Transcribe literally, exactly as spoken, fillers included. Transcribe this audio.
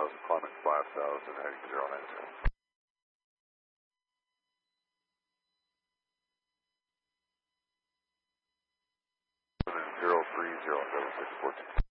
thousand, climbing five thousand, heading zero nine zero. Zero three zero seven six fourteen.